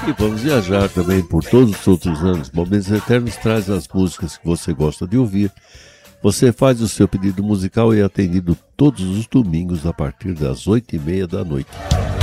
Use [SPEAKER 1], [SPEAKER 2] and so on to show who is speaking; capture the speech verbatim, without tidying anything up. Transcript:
[SPEAKER 1] E vamos viajar também por todos os outros anos. Momentos Eternos traz as músicas que você gosta de ouvir. Você faz o seu pedido musical e é atendido todos os domingos a partir das oito e meia da noite.